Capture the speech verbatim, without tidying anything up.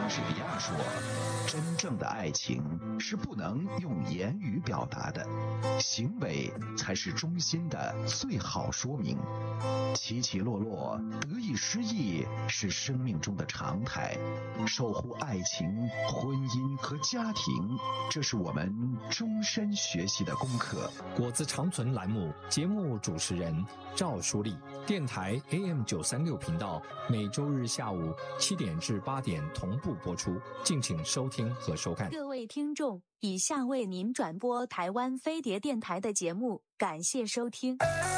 莎士比亚说，真正的爱情是不能用言语表达的，行为才是衷心的最好说明。起起落落，得意失意是生命中的常态，守护爱情、婚姻和家庭，这是我们终身学习的功课。 果子长存栏目节目主持人赵淑丽，电台 A M 九三六频道，每周日下午七点至八点同步播出，敬请收听和收看。 各位听众，以下为您转播台湾飞碟电台的节目，感谢收听。